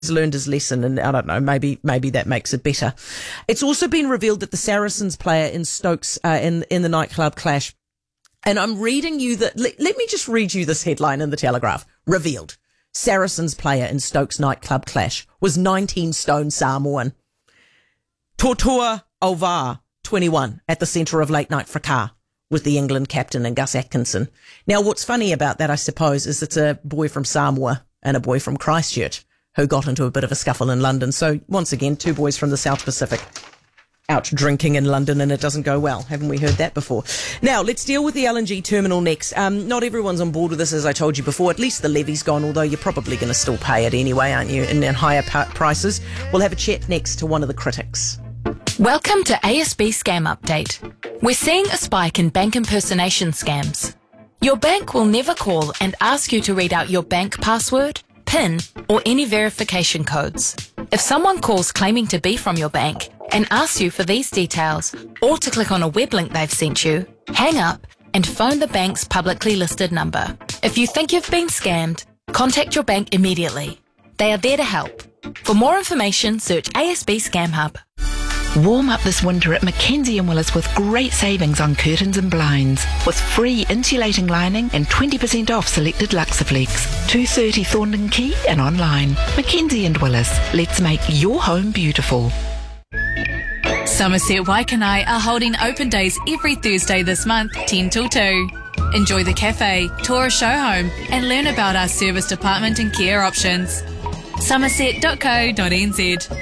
learned his lesson, and I don't know, maybe that makes it better. It's also been revealed that the Saracens player in Stokes in the nightclub clash, and I'm reading you that. Let me just read you this headline in the Telegraph. Revealed: Saracens player in Stokes nightclub clash was 19 stone Samoan. Tortua Ovar, 21, at the centre of late night fracas with the England captain and Gus Atkinson. Now, what's funny about that, I suppose, is it's a boy from Samoa and a boy from Christchurch who got into a bit of a scuffle in London. So once again, two boys from the South Pacific out drinking in London, and it doesn't go well. Haven't we heard that before? Now, let's deal with the LNG terminal next. Not everyone's on board with this, as I told you before. At least the levy's gone, although you're probably going to still pay it anyway, aren't you, in higher prices. We'll have a chat next to one of the critics. Welcome to ASB Scam Update. We're seeing a spike in bank impersonation scams. Your bank will never call and ask you to read out your bank password, PIN, or any verification codes. If someone calls claiming to be from your bank and asks you for these details, or to click on a web link they've sent you, hang up and phone the bank's publicly listed number. If you think you've been scammed, contact your bank immediately. They are there to help. For more information, search ASB Scam Hub. Warm up this winter at Mackenzie & Willis with great savings on curtains and blinds, with free insulating lining and 20% off selected Luxaflex. 230 Thorndon Quay and online. Mackenzie & Willis. Let's make your home beautiful. Somerset Waikanae are holding open days every Thursday this month, 10 till 2. Enjoy the cafe, tour a show home, and learn about our service department and care options. somerset.co.nz.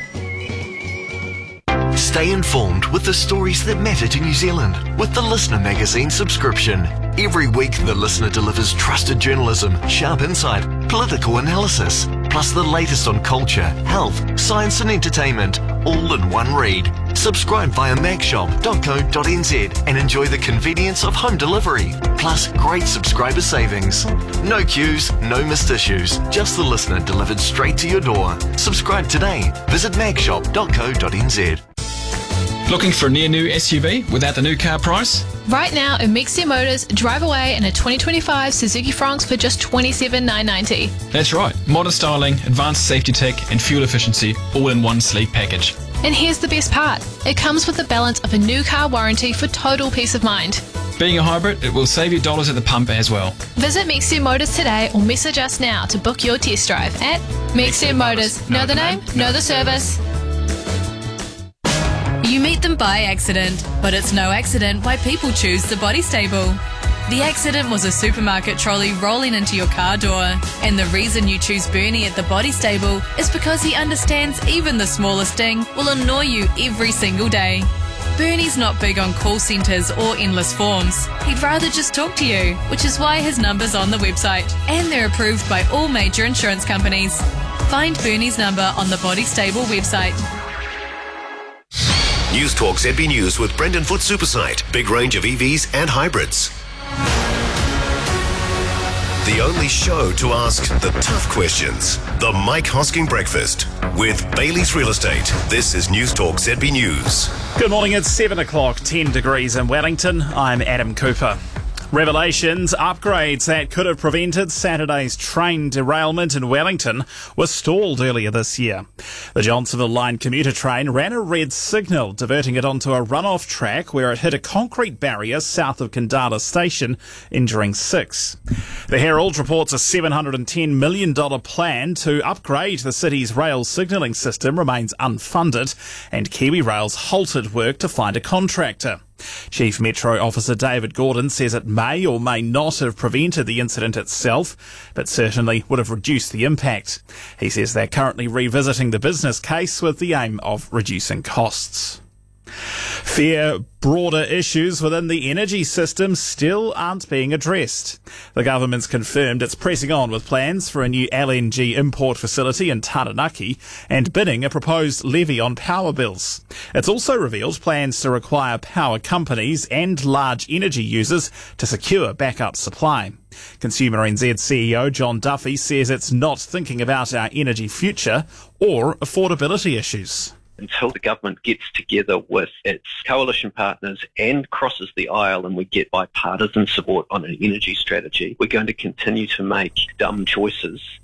Stay informed with the stories that matter to New Zealand with the Listener magazine subscription. Every week, the Listener delivers trusted journalism, sharp insight, political analysis, plus the latest on culture, health, science and entertainment, all in one read. Subscribe via magshop.co.nz and enjoy the convenience of home delivery, plus great subscriber savings. No queues, no missed issues, just the Listener delivered straight to your door. Subscribe today. Visit magshop.co.nz. Looking for a near-new SUV without the new car price? Right now at Mexia Motors, drive away in a 2025 Suzuki Fronx for just $27,990. That's right. Modern styling, advanced safety tech and fuel efficiency all in one sleek package. And here's the best part. It comes with the balance of a new car warranty for total peace of mind. Being a hybrid, it will save you dollars at the pump as well. Visit Mexia Motors today or message us now to book your test drive at Mexia Motors. Know the name, know the service. You meet them by accident, but it's no accident why people choose the Body Stable. The accident was a supermarket trolley rolling into your car door, and the reason you choose Bernie at the Body Stable is because he understands even the smallest ding will annoy you every single day. Bernie's not big on call centres or endless forms. He'd rather just talk to you, which is why his number's on the website, and they're approved by all major insurance companies. Find Bernie's number on the Body Stable website. News Talk ZB News with Brendan Foot Supersite. Big range of EVs and hybrids. The only show to ask the tough questions. The Mike Hosking Breakfast with Bailey's Real Estate. This is News Talk ZB News. Good morning, it's 7 o'clock, 10 degrees in Wellington. I'm Adam Cooper. Revelations, upgrades that could have prevented Saturday's train derailment in Wellington were stalled earlier this year. The Johnsonville Line commuter train ran a red signal, diverting it onto a runoff track where it hit a concrete barrier south of Kandala Station, injuring 6. The Herald reports a $710 million plan to upgrade the city's rail signalling system remains unfunded, and Kiwi Rail's halted work to find a contractor. Chief Metro Officer David Gordon says it may or may not have prevented the incident itself, but certainly would have reduced the impact. He says they're currently revisiting the business case with the aim of reducing costs. Fear broader issues within the energy system still aren't being addressed. The government's confirmed it's pressing on with plans for a new LNG import facility in Taranaki and bidding a proposed levy on power bills. It's also revealed plans to require power companies and large energy users to secure backup supply. Consumer NZ CEO John Duffy says it's not thinking about our energy future or affordability issues. Until the government gets together with its coalition partners and crosses the aisle and we get bipartisan support on an energy strategy, we're going to continue to make dumb choices.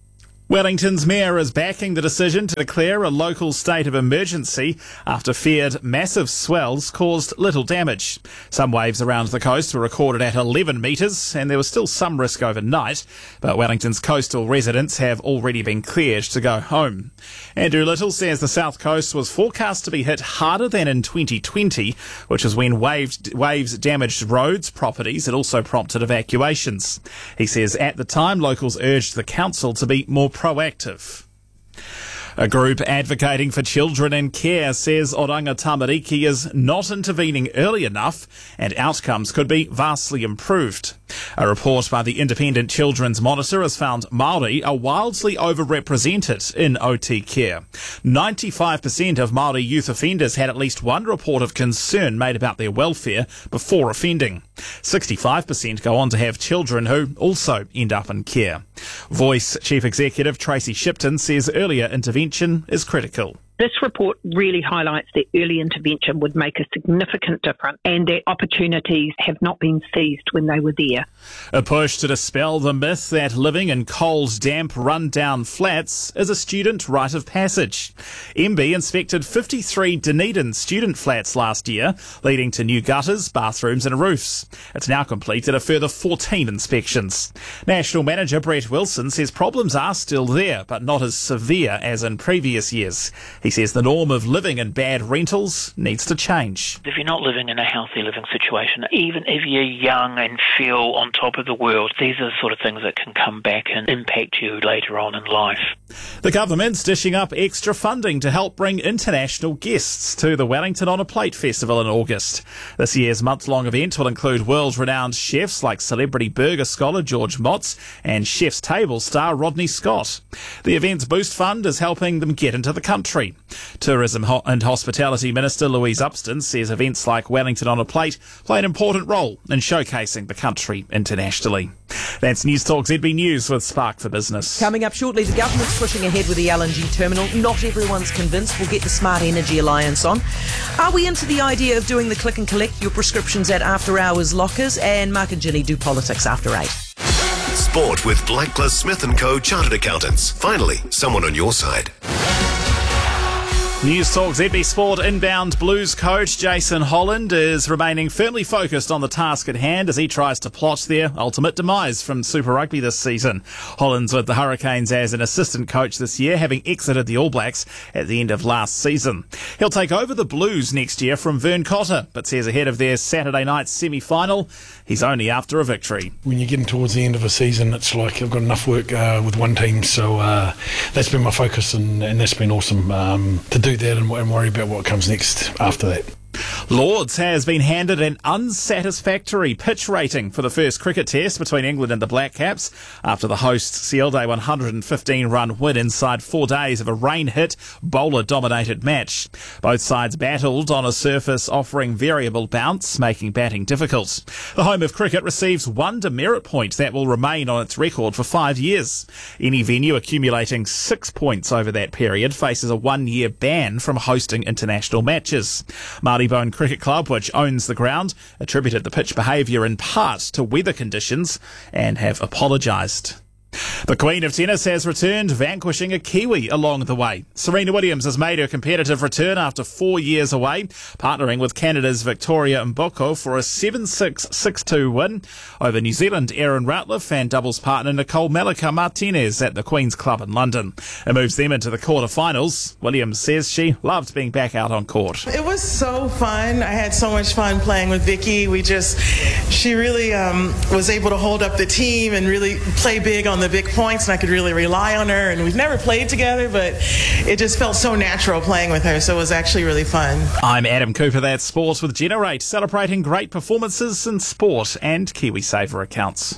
Wellington's mayor is backing the decision to declare a local state of emergency after feared massive swells caused little damage. Some waves around the coast were recorded at 11 metres and there was still some risk overnight, but Wellington's coastal residents have already been cleared to go home. Andrew Little says the south coast was forecast to be hit harder than in 2020, which is when waves damaged roads, properties. It also prompted evacuations. He says at the time locals urged the council to be more proactive. A group advocating for children in care says Oranga Tamariki is not intervening early enough and outcomes could be vastly improved. A report by the Independent Children's Monitor has found Māori are wildly overrepresented in OT care. 95% of Māori youth offenders had at least one report of concern made about their welfare before offending. 65% go on to have children who also end up in care. Voice Chief Executive Tracy Shipton says earlier intervention is critical. This report really highlights that early intervention would make a significant difference and that opportunities have not been seized when they were there. A push to dispel the myth that living in cold, damp, run-down flats is a student rite of passage. MB inspected 53 Dunedin student flats last year, leading to new gutters, bathrooms and roofs. It's now completed a further 14 inspections. National Manager Brett Wilson says problems are still there, but not as severe as in previous years. He says the norm of living in bad rentals needs to change. If you're not living in a healthy living situation, even if you're young and feel on top of the world, these are the sort of things that can come back and impact you later on in life. The government's dishing up extra funding to help bring international guests to the Wellington on a Plate Festival in August. This year's month-long event will include world-renowned chefs like celebrity burger scholar George Motz and Chef's Table star Rodney Scott. The event's Boost Fund is helping them get into the country. Tourism and Hospitality Minister Louise Upston says events like Wellington on a Plate play an important role in showcasing the country internationally. That's News Talk ZB News with Spark for Business. Coming up shortly, the government's pushing ahead with the LNG terminal. Not everyone's convinced. We'll get the Smart Energy Alliance on. Are we into the idea of doing the click and collect your prescriptions at after hours lockers? And Mark and Ginny do politics after 8. Sport with Blackcliff Smith & Co. Chartered Accountants. Finally, someone on your side. News Talk ZB Sport inbound Blues coach Jason Holland is remaining firmly focused on the task at hand as he tries to plot their ultimate demise from Super Rugby this season. Holland's with the Hurricanes as an assistant coach this year, having exited the All Blacks at the end of last season. He'll take over the Blues next year from Vern Cotter, but says ahead of their Saturday night semi-final, he's only after a victory. When you're getting towards the end of a season, it's like I've got enough work with one team, so that's been my focus and that's been awesome to do that and worry about what comes next after that. Lords has been handed an unsatisfactory pitch rating for the first cricket test between England and the Black Caps after the hosts sealed a 115-run win inside 4 days of a rain-hit, bowler-dominated match. Both sides battled on a surface offering variable bounce, making batting difficult. The home of cricket receives one demerit point that will remain on its record for 5 years. Any venue accumulating 6 points over that period faces a 1-year ban from hosting international matches. Maribone Cricket Club, which owns the ground, attributed the pitch behaviour in part to weather conditions and have apologised. The Queen of Tennis has returned, vanquishing a Kiwi along the way. Serena Williams has made her competitive return after 4 years away, partnering with Canada's Victoria Mboko for a 7-6, 6-2 win over New Zealand Erin Routliffe and doubles partner Nicole Malika Martinez at the Queen's Club in London. It moves them into the quarterfinals. Williams says she loved being back out on court. It was so fun. I had so much fun playing with Vicky. She really was able to hold up the team and really play big on the big points, and I could really rely on her. And we've never played together, but it just felt so natural playing with her, so it was actually really fun. I'm Adam Cooper. That's Sports with Generate, celebrating great performances in sport and KiwiSaver accounts.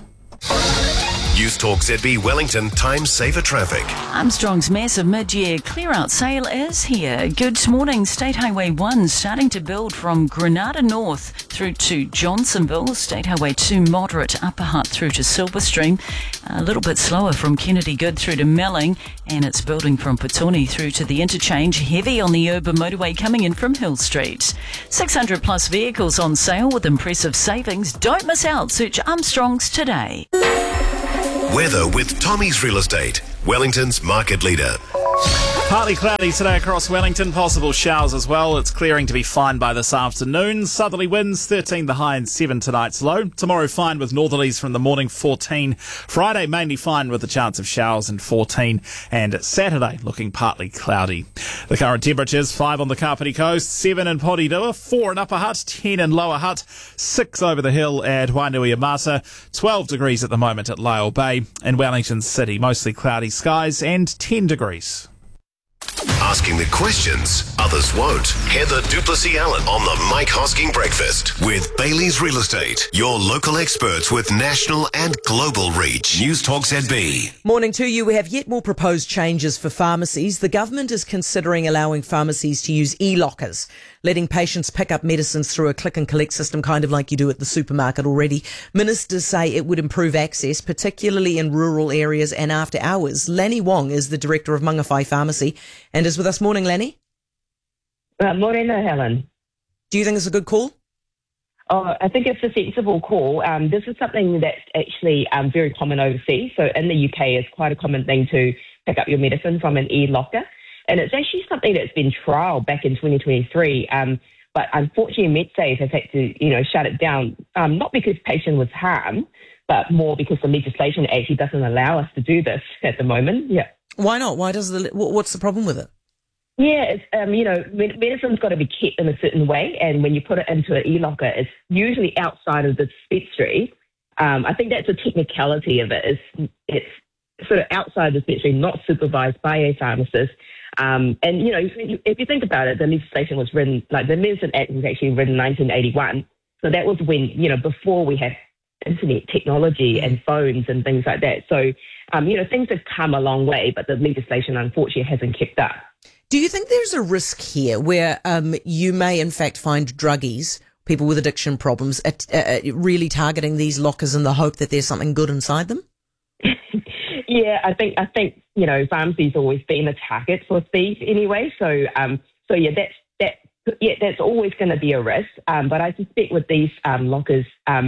News Talk ZB Wellington Time Saver Traffic. Armstrong's massive mid-year clear-out sale is here. Good morning. State Highway 1 starting to build from Granada North through to Johnsonville. State Highway 2 moderate Upper Hutt through to Silverstream. A little bit slower from Kennedy Good through to Melling, and it's building from Petone through to the interchange. Heavy on the urban motorway coming in from Hill Street. 600 plus vehicles on sale with impressive savings. Don't miss out. Search Armstrong's today. Weather with Tommy's Real Estate. Wellington's market leader. Partly cloudy today across Wellington, possible showers as well. It's clearing to be fine by this afternoon. Southerly winds, 13 the high and 7 tonight's low. Tomorrow fine with northerlies from the morning, 14. Friday mainly fine with the chance of showers and 14. And Saturday looking partly cloudy. The current temperatures, 5 on the Kapiti Coast, 7 in Porirua, 4 in Upper Hutt, 10 in Lower Hutt, 6 over the hill at Wainuiomata, 12 degrees at the moment at Lyell Bay. In Wellington City, mostly cloudy skies and 10 degrees. Asking the questions others won't. Heather Duplessis-Allen on the Mike Hosking Breakfast with Bailey's Real Estate. Your local experts with national and global reach. News Talk ZB. Morning to you. We have yet more proposed changes for pharmacies. The government is considering allowing pharmacies to use e-lockers, letting patients pick up medicines through a click and collect system, kind of like you do at the supermarket already. Ministers say it would improve access, particularly in rural areas and after hours. Lanny Wong is the director of Mangawhai Pharmacy and is with us. Morning, Lanny. Morning, Helen. Do you think it's a good call? I think it's a sensible call. This is something that's actually very common overseas. So in the UK, it's quite a common thing to pick up your medicine from an e-locker. And it's actually something that's been trialled back in 2023. But unfortunately, MedSafe has had to, shut it down, not because patient was harmed, but more because the legislation actually doesn't allow us to do this at the moment. Yeah. Why not? What's the problem with it? Yeah, it's, medicine's got to be kept in a certain way, and when you put it into an e-locker, it's usually outside of the dispensary. I think that's a technicality of it. It's sort of outside the dispensary, not supervised by a pharmacist. And, if you think about it, the legislation was written, like the Medicine Act was actually written in 1981. So that was when, before we had internet technology and phones and things like that. So, things have come a long way, but the legislation, unfortunately, hasn't kept up. Do you think there's a risk here where you may, in fact, find druggies, people with addiction problems, really targeting these lockers in the hope that there's something good inside them? Yeah, I think pharmacy's always been a target for thieves anyway. So that's always going to be a risk. But I suspect with these lockers,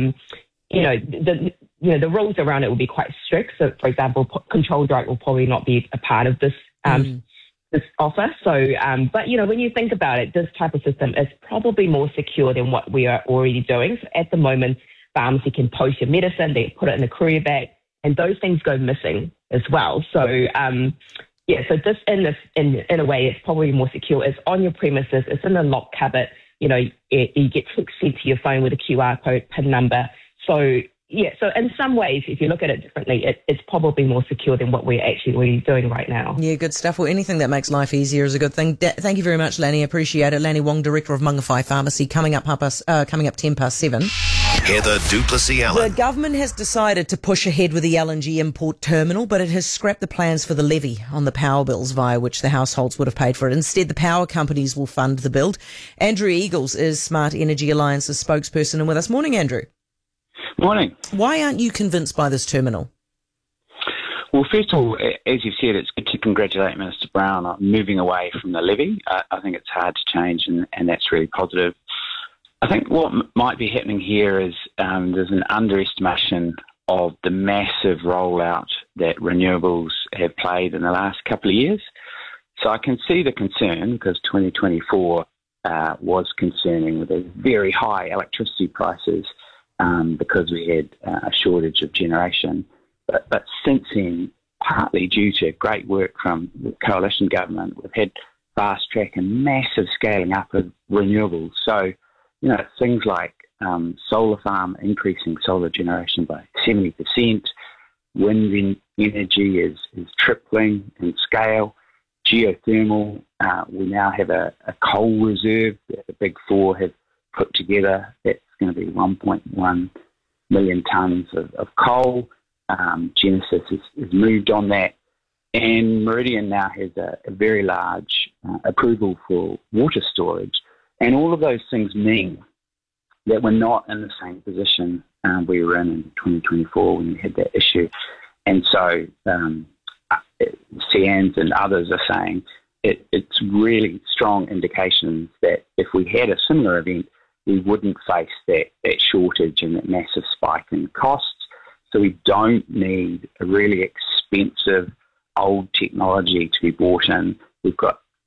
the rules around it will be quite strict. So, for example, controlled drug will probably not be a part of this this offer. So, but when you think about it, this type of system is probably more secure than what we are already doing. So at the moment, pharmacy can post your medicine, they put it in a courier bag, and those things go missing as well. So, so this in a way, it's probably more secure. It's on your premises. It's in a locked cupboard. You get text sent to your phone with a QR code, PIN number. So, so in some ways, if you look at it differently, it's probably more secure than what we're actually doing right now. Yeah, good stuff. Well, anything that makes life easier is a good thing. Thank you very much, Lanny. Appreciate it. Lanny Wong, Director of Mangawhai Pharmacy, coming up 7:10. Heather Duplessis-Allen. The government has decided to push ahead with the LNG import terminal, but it has scrapped the plans for the levy on the power bills via which the households would have paid for it. Instead, the power companies will fund the build. Andrew Eagles is Smart Energy Alliance's spokesperson and with us. Morning, Andrew. Morning. Why aren't you convinced by this terminal? Well, first of all, as you've said, it's good to congratulate Minister Brown on moving away from the levy. I think it's hard to change, and that's really positive. I think what might be happening here is there's an underestimation of the massive rollout that renewables have played in the last couple of years. So I can see the concern because 2024 was concerning with the very high electricity prices because we had a shortage of generation. But since then, partly due to great work from the coalition government, we've had fast track and massive scaling up of renewables. So, things like solar farm increasing solar generation by 70%, wind energy is tripling in scale, geothermal, we now have a coal reserve that the Big Four have put together. That's going to be 1.1 million tonnes of coal. Genesis has moved on that. And Meridian now has a very large approval for water storage. And all of those things mean that we're not in the same position we were in 2024 when we had that issue. And so CANS and others are saying it's really strong indications that if we had a similar event, we wouldn't face that shortage and that massive spike in costs. So we don't need a really expensive old technology to be brought in. We've got